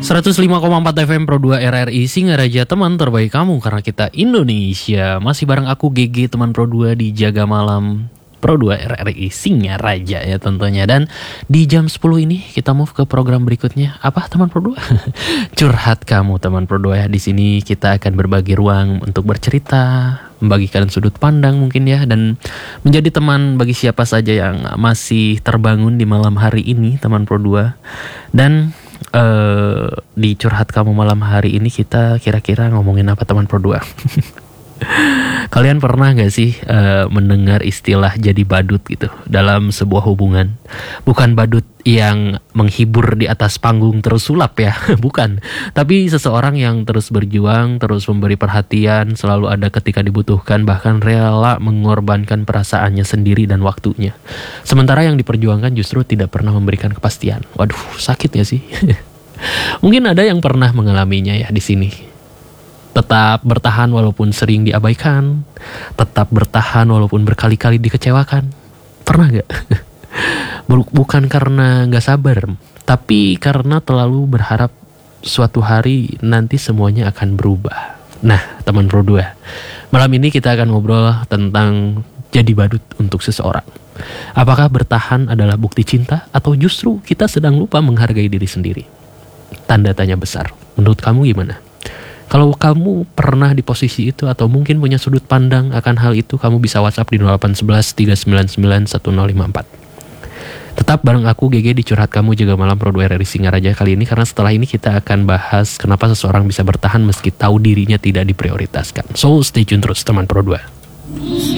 105,4 FM Pro 2 RRI Singaraja, teman terbaik kamu karena kita Indonesia. Masih bareng aku GG, teman Pro 2 di Jaga Malam Pro 2 RRI Singaraja ya tentunya. Dan di jam 10 ini kita move ke program berikutnya. Apa teman Pro 2? Curhat kamu teman Pro 2 ya. Di sini kita akan berbagi ruang untuk bercerita, membagikan sudut pandang mungkin ya, dan menjadi teman bagi siapa saja yang masih terbangun di malam hari ini teman Pro 2. Dan di curhat kamu malam hari ini kita kira-kira ngomongin apa teman Pro 2? Kalian pernah gak sih mendengar istilah jadi badut gitu dalam sebuah hubungan? Bukan badut yang menghibur di atas panggung terus sulap ya, bukan. Tapi seseorang yang terus berjuang, terus memberi perhatian, selalu ada ketika dibutuhkan, bahkan rela mengorbankan perasaannya sendiri dan waktunya. Sementara yang diperjuangkan justru tidak pernah memberikan kepastian. Waduh, sakit gak sih? Mungkin ada yang pernah mengalaminya ya di sini. Tetap bertahan walaupun sering diabaikan, tetap bertahan walaupun berkali-kali dikecewakan. Pernah gak? Bukan karena gak sabar, tapi karena terlalu berharap suatu hari nanti semuanya akan berubah. Nah, teman Pro 2, malam ini kita akan ngobrol tentang jadi badut untuk seseorang. Apakah bertahan adalah bukti cinta, atau justru kita sedang lupa menghargai diri sendiri? Tanda tanya besar. Menurut kamu gimana? Kalau kamu pernah di posisi itu atau mungkin punya sudut pandang akan hal itu, kamu bisa WhatsApp di 0811 399 1054. Tetap bareng aku GG di Curhat Kamu Jaga Malam Pro 2 RRI Singaraja kali ini, karena setelah ini kita akan bahas kenapa seseorang bisa bertahan meski tahu dirinya tidak diprioritaskan. So stay tune terus teman Pro 2.